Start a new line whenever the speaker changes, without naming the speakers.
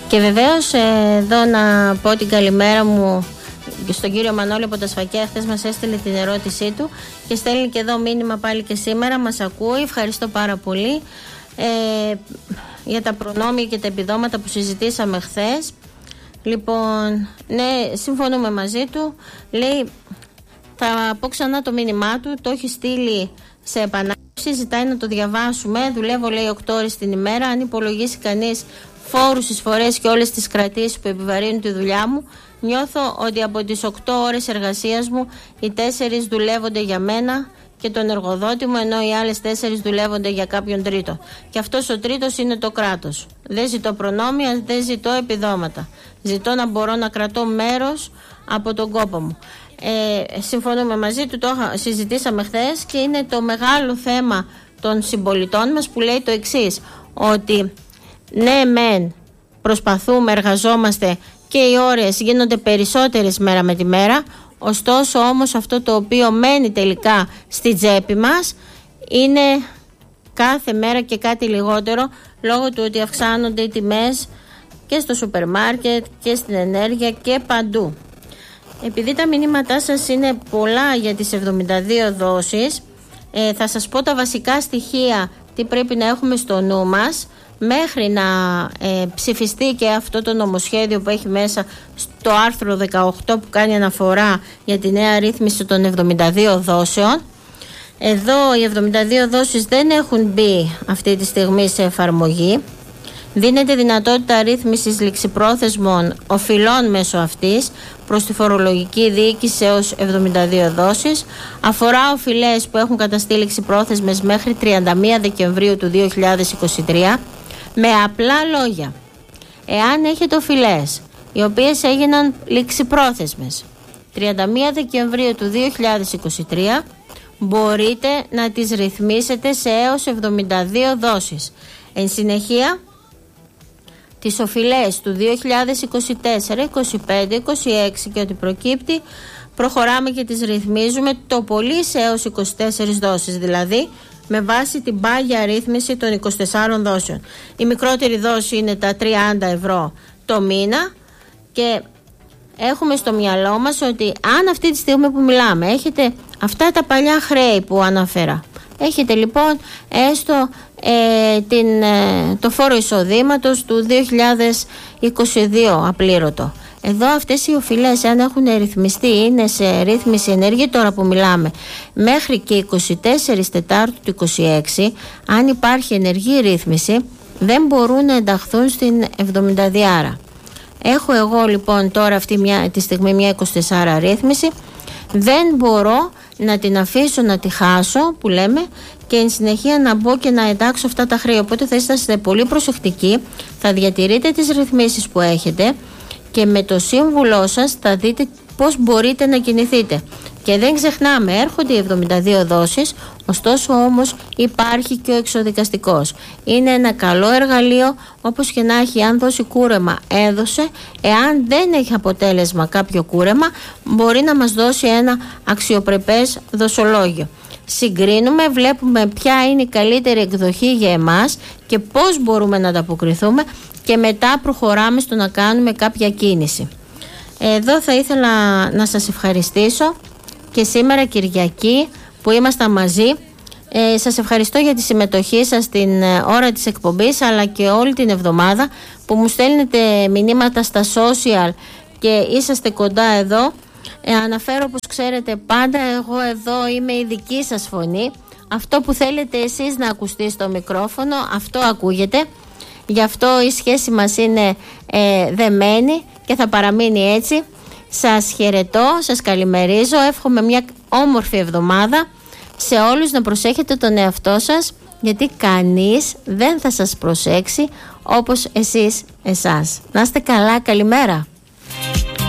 Και βεβαίως εδώ να πω την καλημέρα μου στον κύριο Μανώλη από τα Σφακιά. Χθες μας έστειλε την ερώτησή του και στέλνει και εδώ μήνυμα πάλι και σήμερα. Μας ακούει, ευχαριστώ πάρα πολύ για τα προνόμια και τα επιδόματα που συζητήσαμε χθες. Λοιπόν, ναι, συμφωνούμε μαζί του. Λέει, θα πω ξανά το μήνυμά του, το έχει στείλει σε επανάληψη, ζητάει να το διαβάσουμε. Δουλεύω, λέει, 8 ώρες την ημέρα. Αν υπολογίσει κανείς φόρους, εισφορές και όλες τις κρατήσεις που επιβαρύνουν τη δουλειά μου, νιώθω ότι από τις 8 ώρες εργασίας μου οι 4 δουλεύονται για μένα και τον εργοδότη μου, ενώ οι άλλες 4 δουλεύονται για κάποιον τρίτο. Και αυτός ο τρίτος είναι το κράτος. Δεν ζητώ προνόμια, δεν ζητώ επιδόματα. Ζητώ να μπορώ να κρατώ μέρος από τον κόπο μου. Συμφωνούμε μαζί του, το συζητήσαμε χθες και είναι το μεγάλο θέμα των συμπολιτών μας που λέει το εξής, ότι ναι μεν προσπαθούμε, εργαζόμαστε και οι ώρες γίνονται περισσότερες μέρα με τη μέρα, ωστόσο όμως αυτό το οποίο μένει τελικά στη τσέπη μας είναι κάθε μέρα και κάτι λιγότερο, λόγω του ότι αυξάνονται οι τιμές και στο σούπερ μάρκετ και στην ενέργεια και παντού. Επειδή τα μηνύματά σας είναι πολλά για τις 72 δόσεις, θα σας πω τα βασικά στοιχεία, τι πρέπει να έχουμε στο νου μας μέχρι να ψηφιστεί και αυτό το νομοσχέδιο που έχει μέσα στο άρθρο 18 που κάνει αναφορά για τη νέα ρύθμιση των 72 δόσεων. Εδώ οι 72 δόσεις δεν έχουν μπει αυτή τη στιγμή σε εφαρμογή. Δίνεται δυνατότητα ρύθμισης ληξιπρόθεσμων οφειλών μέσω αυτής προς τη φορολογική διοίκηση έως 72 δόσεις. Αφορά οφειλές που έχουν καταστεί ληξιπρόθεσμες μέχρι 31 Δεκεμβρίου του 2023. Με απλά λόγια, εάν έχετε οφειλές οι οποίες έγιναν ληξιπρόθεσμες 31 Δεκεμβρίου του 2023, μπορείτε να τις ρυθμίσετε σε έως 72 δόσεις. Εν συνεχεία, τις οφειλές του 2024, 25, 26 και ό,τι προκύπτει, προχωράμε και τις ρυθμίζουμε το πολύ σε έως 24 δόσεις, δηλαδή με βάση την πάγια ρύθμιση των 24 δόσεων. Η μικρότερη δόση είναι τα 30 ευρώ το μήνα και έχουμε στο μυαλό μας ότι αν αυτή τη στιγμή που μιλάμε έχετε αυτά τα παλιά χρέη που αναφέρα, έχετε λοιπόν έστω το φόρο εισοδήματος του 2022 απλήρωτο. Εδώ αυτές οι οφειλές, αν έχουν ρυθμιστεί, είναι σε ρύθμιση ενεργή τώρα που μιλάμε, μέχρι και 24 Τετάρτου του 26, αν υπάρχει ενεργή ρύθμιση, δεν μπορούν να ενταχθούν στην 72. Έχω εγώ λοιπόν τώρα αυτή τη στιγμή μια 24 ρύθμιση, δεν μπορώ να την αφήσω να τη χάσω που λέμε και εν συνεχεία να μπω και να εντάξω αυτά τα χρέη. Οπότε θα είστε πολύ προσεκτικοί, θα διατηρείτε τις ρυθμίσεις που έχετε και με το σύμβουλό σας θα δείτε πώς μπορείτε να κινηθείτε. Και δεν ξεχνάμε, έρχονται οι 72 δόσεις, ωστόσο όμως υπάρχει και ο εξοδικαστικός. Είναι ένα καλό εργαλείο, όπως και να έχει, αν δώσει κούρεμα έδωσε, εάν δεν έχει αποτέλεσμα κάποιο κούρεμα, μπορεί να μας δώσει ένα αξιοπρεπές δοσολόγιο. Συγκρίνουμε, βλέπουμε ποια είναι η καλύτερη εκδοχή για εμάς και πώς μπορούμε να ανταποκριθούμε και μετά προχωράμε στο να κάνουμε κάποια κίνηση. Εδώ θα ήθελα να σας ευχαριστήσω και σήμερα Κυριακή που ήμασταν μαζί. Σας ευχαριστώ για τη συμμετοχή σας την ώρα της εκπομπής, αλλά και όλη την εβδομάδα που μου στέλνετε μηνύματα στα social και είσαστε κοντά εδώ. Αναφέρω, όπως ξέρετε, πάντα εγώ εδώ είμαι η δική σας φωνή. Αυτό που θέλετε εσείς να ακουστεί στο μικρόφωνο, αυτό ακούγεται. Γι' αυτό η σχέση μας είναι δεμένη και θα παραμείνει έτσι. Σας χαιρετώ, σας καλημερίζω, εύχομαι μια όμορφη εβδομάδα. Σε όλους να προσέχετε τον εαυτό σας, γιατί κανείς δεν θα σας προσέξει όπως εσείς εσάς. Να είστε καλά, καλημέρα.